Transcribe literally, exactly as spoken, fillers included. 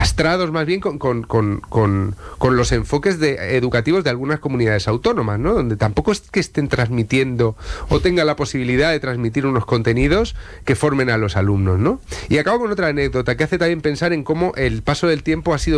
castrados más bien con, con, con, con, con los enfoques de, educativos de algunas comunidades autónomas, ¿no? Donde tampoco es que estén transmitiendo o tengan la posibilidad de transmitir unos contenidos que formen a los alumnos, ¿no? Y acabo con otra anécdota que hace también pensar en cómo el paso del tiempo ha sido